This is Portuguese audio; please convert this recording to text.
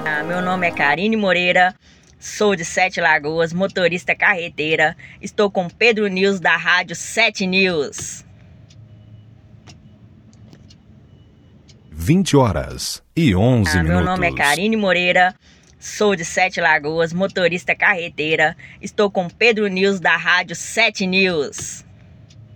Meu nome é Karine Moreira, sou de Sete Lagoas, motorista carreteira. Estou com Pedro News da Rádio 7 News. 20h11. Meu nome é Karine Moreira, sou de Sete Lagoas, motorista carreteira. Estou com Pedro News da Rádio 7 News.